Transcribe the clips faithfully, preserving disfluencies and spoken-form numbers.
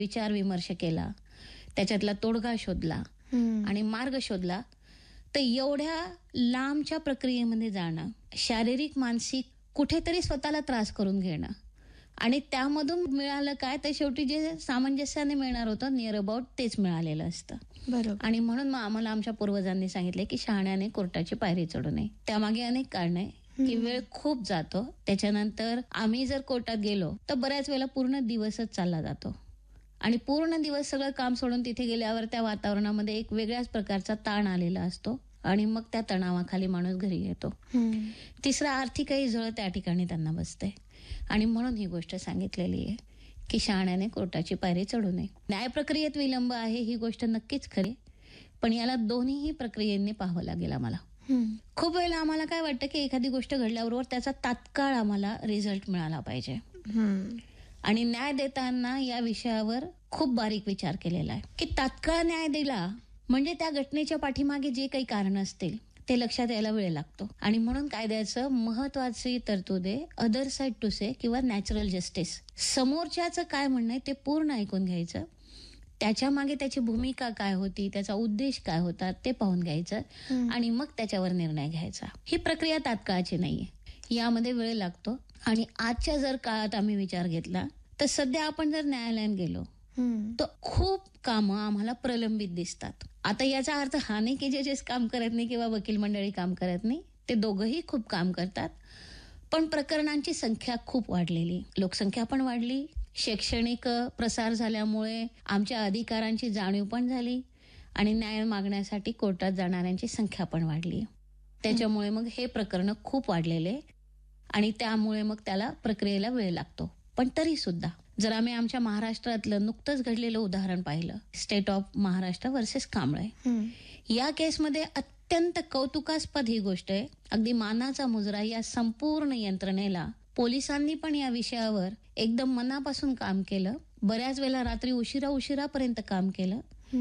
विचार विमर्श केला, त्याच्यातला तोडगा शोधला आणि मार्ग शोधला, तर एवढ्या लांबच्या प्रक्रियेमध्ये जाणं, शारीरिक मानसिक कुठेतरी स्वतःला त्रास करून घेणं आणि त्यामधून मिळालं काय, तर शेवटी जे सामंजस्याने मिळणार होतं नियर अबाउट तेच मिळालेलं असतं. बरोबर. आणि म्हणून मग आम्हाला आमच्या पूर्वजांनी सांगितले की शहाण्याने कोर्टाची पायरी चढू नये. त्यामागे अनेक कारण आहे की वेळ खूप जातो. त्याच्यानंतर आम्ही जर कोर्टात गेलो तर बऱ्याच वेळेला पूर्ण दिवसच चालला जातो आणि पूर्ण दिवस सगळं काम सोडून तिथे गेल्यावर त्या वातावरणामध्ये एक वेगळ्याच प्रकारचा ताण आलेला असतो आणि मग त्या तणावाखाली माणूस घरी येतो. तिसरा आर्थिकही झळ त्या ठिकाणी त्यांना बसते आणि म्हणून ही गोष्ट सांगितलेली आहे की शहाण्याने कोर्टाची पायरी चढू नये. न्याय प्रक्रियेत विलंब आहे ही गोष्ट नक्कीच खरी, पण याला दोन्हीही प्रक्रियेने पाहावं लागेल आम्हाला. खूप वेळेला आम्हाला काय वाटतं की एखादी गोष्ट घडल्याबरोबर त्याचा तात्काळ आम्हाला रिझल्ट मिळाला पाहिजे आणि न्याय देताना या विषयावर खूप बारीक विचार केलेला आहे की तात्काळ न्याय दिला म्हणजे त्या घटनेच्या पाठीमागे जे काही कारण असतील ते लक्षात यायला वेळ लागतो आणि म्हणून कायद्याचं महत्वाची तरतूद आहे अदर साइड टू से किंवा नॅचरल जस्टिस. समोरच्याचं काय म्हणणं आहे ते पूर्ण ऐकून घ्यायचं, त्याच्या मागे त्याची भूमिका काय होती, त्याचा उद्देश काय होता ते पाहून घ्यायचं आणि मग त्याच्यावर निर्णय घ्यायचा. ही प्रक्रिया तात्काळची नाहीये, यामध्ये वेळ लागतो आणि आजच्या जर काळात आम्ही विचार घेतला तर सध्या आपण जर न्यायालयात गेलो तर खूप कामं आम्हाला प्रलंबित दिसतात. आता याचा अर्थ हा नाही की जजेस काम करत नाही किंवा वकील मंडळी काम करत नाही, ते दोघंही खूप काम करतात, पण प्रकरणांची संख्या खूप वाढलेली, लोकसंख्या पण वाढली, शैक्षणिक प्रसार झाल्यामुळे आमच्या अधिकारांची जाणीव पण झाली आणि न्याय मागण्यासाठी कोर्टात जाणाऱ्यांची संख्या पण वाढली. त्याच्यामुळे मग हे प्रकरण खूप वाढलेले आणि त्यामुळे मग त्याला प्रक्रियेला वेळ लागतो. पण तरी सुद्धा जर आम्ही आमच्या महाराष्ट्रातलं नुकतंच घडलेलं उदाहरण पाहिलं, state of Maharashtra versus Kamble, या केसमध्ये अत्यंत कौतुकास्पद ही गोष्ट आहे. अगदी मानाचा मुजरा या संपूर्ण यंत्रणेला. पोलिसांनी पण या विषयावर एकदम मनापासून काम केलं, बऱ्याच वेळेला रात्री उशिरा उशिरापर्यंत काम केलं,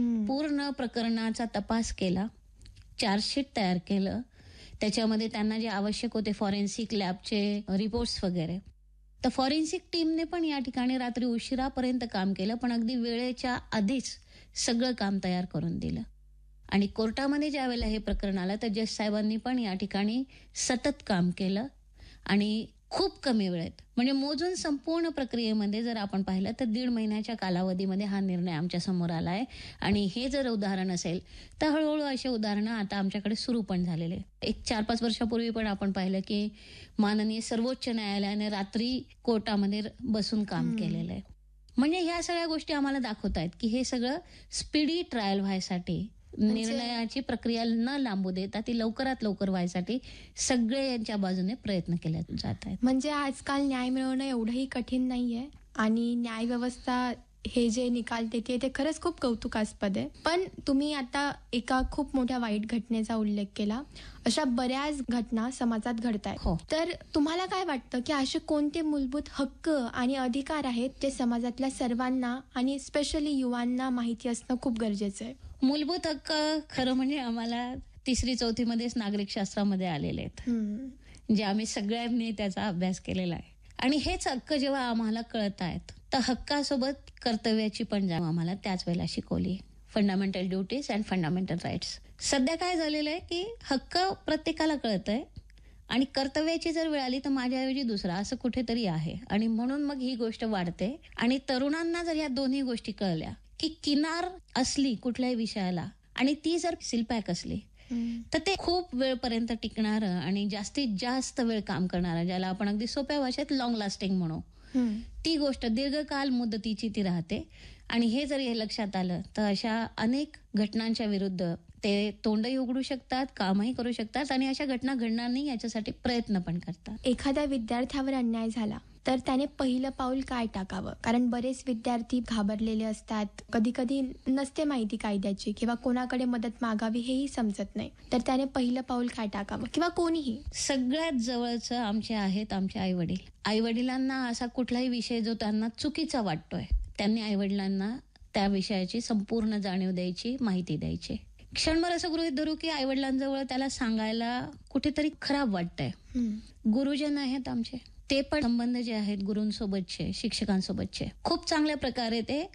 पूर्ण प्रकरणाचा तपास केला, चार्जशीट तयार केलं, त्याच्यामध्ये त्यांना जे आवश्यक होते फॉरेन्सिक लॅबचे रिपोर्ट्स वगैरे, तर फॉरेन्सिक टीमने पण या ठिकाणी रात्री उशिरापर्यंत काम केलं, पण अगदी वेळेच्या आधीच सगळं काम तयार करून दिलं. आणि कोर्टामध्ये ज्या वेळेला हे प्रकरण आलं तर जज साहेबांनी पण या ठिकाणी सतत काम केलं आणि खूप कमी वेळेत, म्हणजे मोजून संपूर्ण प्रक्रियेमध्ये जर आपण पाहिलं तर दीड महिन्याच्या कालावधीमध्ये हा निर्णय आमच्या समोर आला आहे. आणि हे जर उदाहरण असेल तर हळूहळू असे उदाहरणं आता आमच्याकडे सुरू पण झालेले. एक चार पाच वर्षापूर्वी पण आपण पाहिलं की माननीय सर्वोच्च न्यायालयाने रात्री कोर्टामध्ये बसून काम केलेलं आहे. म्हणजे ह्या सगळ्या गोष्टी आम्हाला दाखवत आहेत की हे सगळं स्पीडी ट्रायल व्हायसाठी, निर्णयाची प्रक्रिया न लांबू देता ती लवकरात लवकर व्हायसाठी सगळे यांच्या बाजूने प्रयत्न केले जात आहेत. म्हणजे आजकाल न्याय मिळवणं एवढंही कठीण नाहीये आणि न्याय व्यवस्था हे जे निकाल देते ते खरंच खूप कौतुकास्पद आहे. पण तुम्ही आता एका खूप मोठ्या वाईट घटनेचा उल्लेख केला, अशा बऱ्याच घटना समाजात घडतायत. हो. तर तुम्हाला काय वाटतं की असे कोणते मूलभूत हक्क आणि अधिकार आहेत जे समाजातल्या सर्वांना आणि स्पेशली युवांना माहिती असणं खूप गरजेचं आहे? मूलभूत हक्क खरं म्हणजे आम्हाला तिसरी चौथी मध्येच नागरिक शास्त्रामध्ये आलेले आहेत, जे आम्ही सगळ्यांनी त्याचा अभ्यास केलेला आहे. आणि हेच हक्क जेव्हा आम्हाला कळत आहेत तर हक्कासोबत कर्तव्याची पण जाणीव आम्हाला त्याच वेळेला शिकवली. Fundamental duties and fundamental rights. सध्या काय झालेलं आहे की हक्क प्रत्येकाला कळतंय आणि कर्तव्याची जर वेळ आली तर माझ्याऐवजी दुसरा असं कुठेतरी आहे आणि म्हणून मग ही गोष्ट वाढते. आणि तरुणांना जर या दोन्ही गोष्टी कळल्या की किनार असली कुठल्याही विषयाला आणि ती जर सिलपॅक असली तर ते खूप वेळपर्यंत टिकणारं आणि जास्तीत जास्त वेळ काम करणारं, ज्याला आपण अगदी सोप्या भाषेत लॉंग लास्टिंग म्हणू, ती गोष्ट दीर्घकाल मुदतीची ती राहते. आणि हे जर हे लक्षात आलं तर अशा अनेक घटनांच्या विरुद्ध ते तोंडही उघडू शकतात, कामही करू शकतात आणि अशा घटना घडणार नाही याच्यासाठी प्रयत्न पण करतात. एखाद्या विद्यार्थ्यावर अन्याय झाला तर त्याने पहिलं पाऊल काय टाकावं? कारण बरेच विद्यार्थी घाबरलेले असतात, कधी कधी नसते माहिती कायद्याची किंवा कोणाकडे मदत मागावी हेही समजत नाही, तर त्याने पहिलं पाऊल काय टाकावं? किंवा कोणीही. सगळ्यात जवळचं आमचे आहेत आमचे आई वडील. आई वडिलांना असा कुठलाही विषय जो त्यांना चुकीचा वाटतोय त्यांनी आई वडिलांना त्या विषयाची संपूर्ण जाणीव द्यायची, माहिती द्यायची. क्षणभर असं गृहीत धरू की आई वडिलांजवळ त्याला सांगायला कुठेतरी खराब वाटतंय. गुरुजन आहेत आमचे, ते पण संबंध जे आहेत गुरूंसोबतचे, शिक्षकांसोबतचे खूप चांगल्या प्रकारे ते